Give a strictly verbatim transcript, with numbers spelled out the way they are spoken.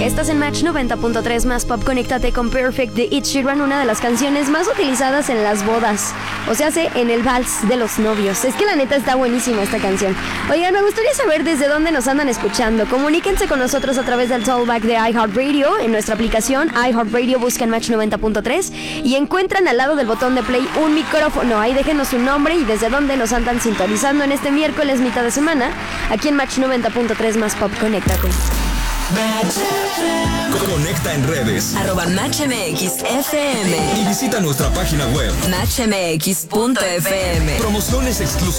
Estás en Match noventa punto tres más pop. Conéctate con Perfect de Ed Sheeran, una de las canciones más utilizadas en las bodas. O sea, hace en el vals de los novios. Es que la neta está buenísima esta canción. Oigan, me gustaría saber desde dónde nos andan escuchando. Comuníquense con nosotros a través del Tollback de iHeartRadio. En nuestra aplicación iHeartRadio buscan Match noventa punto tres y encuentran al lado del botón de play un micrófono. Ahí déjenos su nombre y desde dónde nos andan sintonizando en este miércoles mitad de semana. Aquí en Match noventa punto tres más pop. Conéctate. Conecta en redes arroba Match M X F M y visita nuestra página web match m x punto f m. Promociones exclusivas.